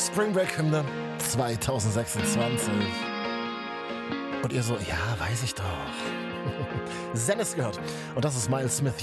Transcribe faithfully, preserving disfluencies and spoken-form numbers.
Spring Break Hymne zwanzig sechsundzwanzig. Und ihr so, ja, weiß ich doch. Zen ist gehört. Und das ist Miles Smith.